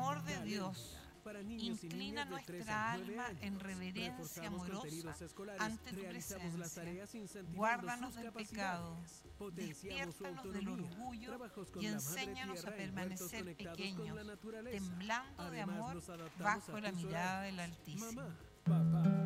amor de Dios, inclina nuestra alma en reverencia amorosa ante tu presencia. Guárdanos del pecado, despiértanos del orgullo y enséñanos a permanecer pequeños, temblando de amor bajo la mirada del Altísimo.